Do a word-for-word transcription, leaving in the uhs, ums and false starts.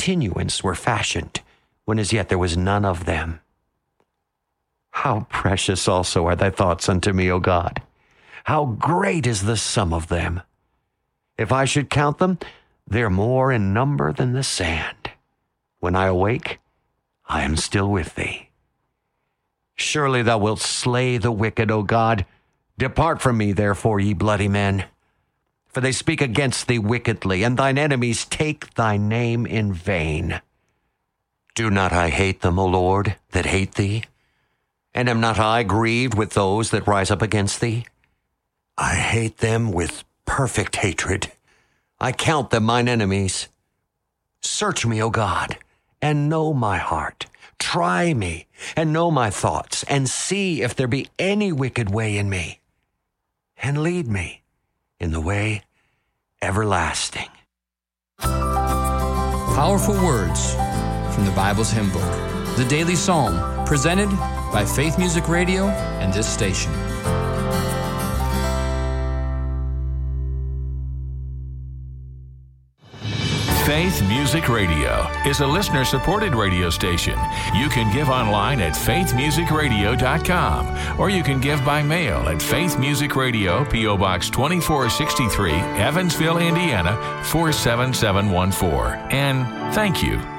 continuance were fashioned, when as yet there was none of them. How precious also are thy thoughts unto me, O God! How great is the sum of them! If I should count them, they're more in number than the sand. When I awake, I am still with thee. Surely thou wilt slay the wicked, O God. Depart from me, therefore, ye bloody men. For they speak against thee wickedly, and thine enemies take thy name in vain. Do not I hate them, O Lord, that hate thee? And am not I grieved with those that rise up against thee? I hate them with perfect hatred. I count them mine enemies. Search me, O God, and know my heart. Try me, and know my thoughts, and see if there be any wicked way in me, and lead me in the way everlasting. Powerful words from the Bible's hymn book, the Daily Psalm, presented by Faith Music Radio and this station. Faith Music Radio is a listener-supported radio station. You can give online at faith music radio dot com, or you can give by mail at Faith Music Radio, P O Box twenty-four sixty-three, Evansville, Indiana, four seven seven one four. And thank you